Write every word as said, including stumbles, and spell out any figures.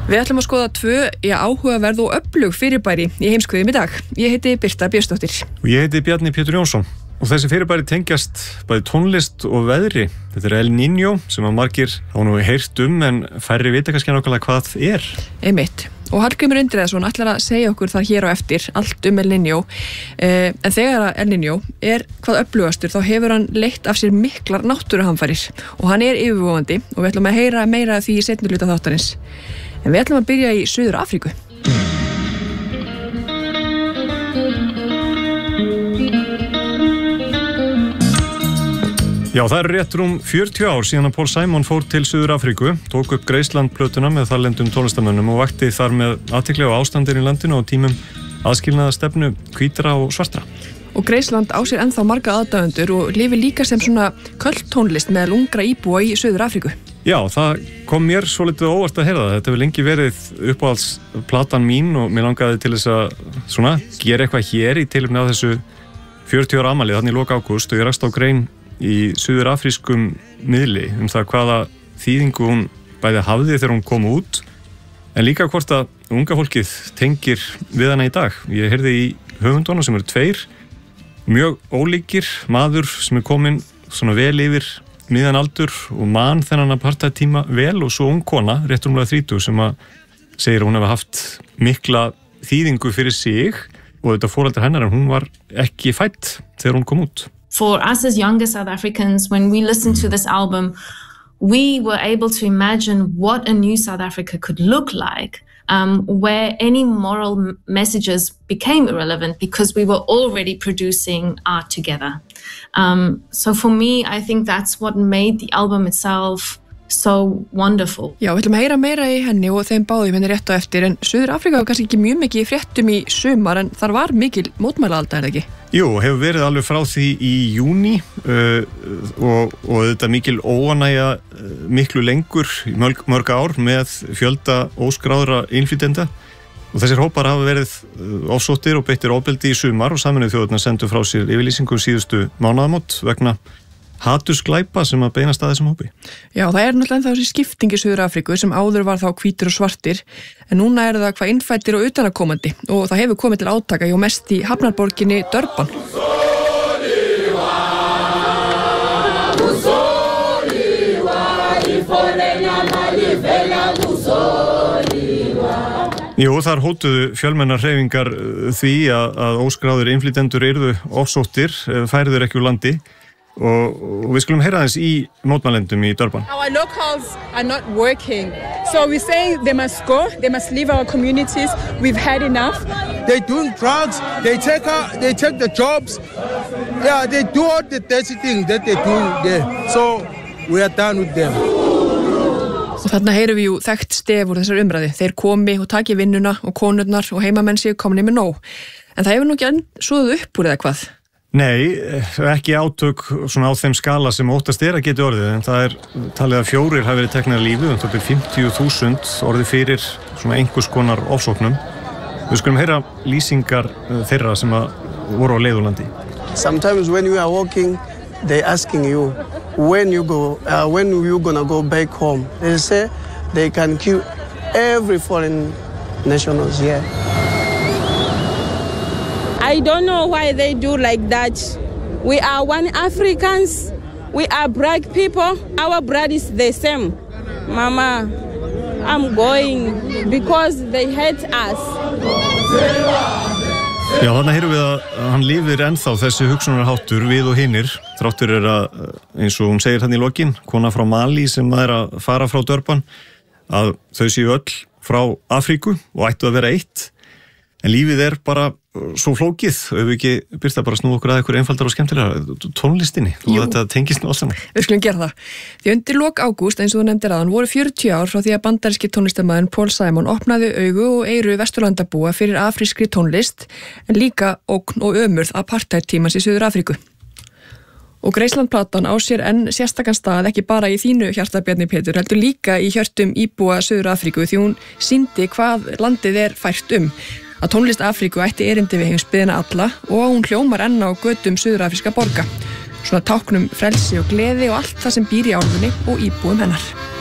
Við ætlum að skoða tvö í áhugaverð og öflug fyrirbæri í heimskviðum í dag. Ég heiti Birta Björnsdóttir. Og ég heiti Bjarni Pétur Jónsson. Og þessi fyrirbæri tengjast bæði tónlist og veðri. Þetta er El Niño sem að margir hafa nú heyrt um en færri vita kannski nákvæmlega hvað er. Einmitt. Og Hallgrímur Indriðason ætlar að segja okkur það hér á eftir, allt um El Niño. Eh, en þegar El Niño er hvað öflugastur þá hefur hann leitt af sér miklar náttúruhamfarir. Og hann er yfirvofandi og við ætlum að heyra meira af því í seinni hluta þáttarins. En við ætlum að byrja í Suður Afríku. Já, það er rétt rúm fjörutíu ár síðan að Paul Simon fór til Suður Afríku, tók upp Graceland-plötuna með þarlendum tónlistarmönnum og vakti þar með athygli á ástandir í landinu og tímum aðskilnaða stefnu hvítra og svartra. Og Graceland á sér ennþá marga aðdáendur og lifir líka sem svona köld tónlist meðal ungra íbúa í Suður Afríku. Já, það kom mér svo litið óvart að heyra það. Þetta hefur lengi verið uppáhalds platan mín og mér langaði til þess að svona, gera eitthvað hér í tilefni af þessu fjörutíu ára afmæli þannig í lok ágúst og ég rakst á grein í suður afrískum miðli um það hvaða þýðingu hún bæði hafði þegar hún kom út en líka hvort að unga fólkið tengir við hana í dag. Ég heyrði í höfundunum sem eru tveir, mjög ólíkir, maður sem er kominn svona vel yfir miðan aldur og man þennan apartheidtíma vel og svo ung kona, rétt rúmlega þrítug sem að segir að hún hefði haft mikla þýðingu fyrir sig og þetta foreldrar hennar en hún var ekki fædd þegar hún kom út. For us as younger South Africans, when we listened to this album, we were able to imagine what a new South Africa could look like, um, where any moral messages became irrelevant because we were already producing art together. Um, so for me, I think that's what made the album itself so wonderful. Já, við ætlum að heyra meira í henni og þeim báðum henni rétt á eftir en Suður Afríka var kannski ekki mjög mikið í fréttum í sumar en þar var mikil mótmælaalda, er það ekki? Jú, hefur verið alveg frá því í júní uh, og, og þetta mikil óánægja uh, miklu lengur í mörg, mörg ár með fjölda óskráðra innflytjenda og þessir hópar hafa verið uh, ofsóttir og beittir ofbeldi í sumar og Sameinuðu þjóðirnar sendu frá sér yfirlýsingu síðustu mánaðamót vegna hatursglæpa sem að beinast að þessum hópi. Já, það er náttúrulega ennþá þessi skipting í Suður Afríku sem áður var þá hvítir og svartir en núna er það hvað innfæddir og utanakomandi og það hefur komið til átaka hjá mest í hafnarborginni Durban. Jú, þar hótuðu fjölmennar hreyfingar því að, að óskráðir innflytjendur yrðu ofsóttir, færður ekki úr landi og, og við skulum heyra þess í mótmælendum í Durban. Our locals are not working, so we say they must go, they must leave our communities, we've had enough. They doing drugs, they take out, they take the jobs, yeah, they do all the dirty things that they do there, so we are done with them. Og þarna heyrum við jú þekkt stef úr þessar umræði. Þeir komi og taki vinnuna og konurnar og heimamenn séu komni með nóg. En það hefur nú ekki enn svoðuð upp úr eða hvað? Nei, ekki átök svona á þeim skala sem óttast er að geti orðið, en það er talið að fjórir hafi verið teknir að lífi, um það byrjum fimmtíu þúsund orðið fyrir svona einhvers konar ofsóknum. Við skulum heyra lýsingar þeirra sem að voru á leið úr landi. Sometimes when you are walking, they asking you when you go, uh, when you gonna go back home. They say they can kill every foreign nationals here. I don't know why they do like that. We are one Africans. We are black people. Our blood is the same. Mama, I'm going because they hate us. Já, þarna heyrum við að hann lifir ennþá þessi hugsunarháttur við og hinnir. Þráttur er að, eins og hún segir hann í lokin, kona frá Mali sem er að fara frá Durban, að þau séu öll frá Afríku og ættu að vera eitt. En lífið er bara svo flókið, ef við ekki byrta bara snú okkur að ykkur einfaldar og skemmtilega tónlistinni og Jú. Þetta tengist nú alltaf. Við skulum gera það. Því undir lok ágúst, eins og þú nefndir aðan, voru fjörutíu ár frá því að bandaríski tónlistarmaðurinn Paul Simon opnaði augu og eyru Vesturlandabúa fyrir afrískri tónlist, en líka ógn og ömurð apartheidtímans í Suður Afríku. Og Graceland-platan á sér enn sérstakann stað ekki bara í þínu hjarta, Bjarni Pétur, heldur líka í hjörtum íbúa Suður Afríku því hún sýndi hvað landið er fært um. Að tónlist Afríku ætti erindi við heimsbyggðina alla og hún hljómar enn á götum suður-afríska borga. Svona táknum frelsi og gleði og allt það sem býr í álfunni og íbúum hennar.